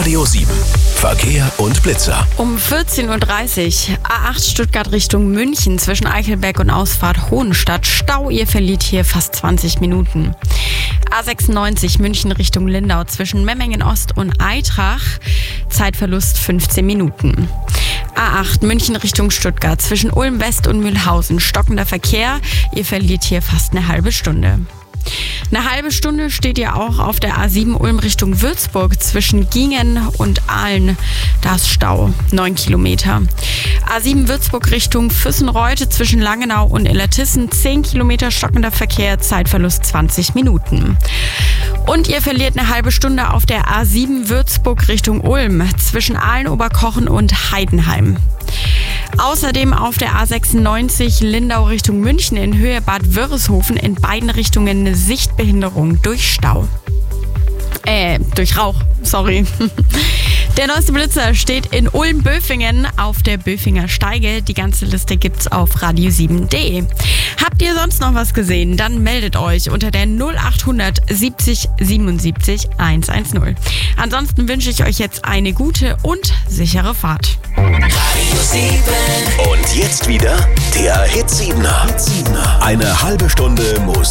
Radio 7. Verkehr und Blitzer. Um 14.30 Uhr, A8 Stuttgart Richtung München zwischen Eichelberg und Ausfahrt Hohenstadt. Stau, ihr verliert hier fast 20 Minuten. A96 München Richtung Lindau zwischen Memmingen Ost und Aitrach. Zeitverlust 15 Minuten. A8 München Richtung Stuttgart zwischen Ulm West und Mühlhausen. Stockender Verkehr, ihr verliert hier fast eine halbe Stunde. Eine halbe Stunde steht ihr auch auf der A7 Ulm Richtung Würzburg zwischen Gingen und Aalen. Da ist Stau, 9 Kilometer. A7 Würzburg Richtung Füssenreuth zwischen Langenau und Illertissen, 10 Kilometer stockender Verkehr, Zeitverlust 20 Minuten. Und ihr verliert eine halbe Stunde auf der A7 Würzburg Richtung Ulm zwischen Aalen-Oberkochen und Heidenheim. Außerdem auf der A96 Lindau Richtung München in Höhe Bad Wörishofen in beiden Richtungen eine Sichtbehinderung durch Stau. Durch Rauch, sorry. Der neueste Blitzer steht in Ulm-Böfingen auf der Böfinger Steige. Die ganze Liste gibt's auf radio7.de. Habt ihr sonst noch was gesehen? Dann meldet euch unter der 0800 70 77 110. Ansonsten wünsche ich euch jetzt eine gute und sichere Fahrt. Radio 7. Und jetzt wieder der Hit 7er. Eine halbe Stunde Musik.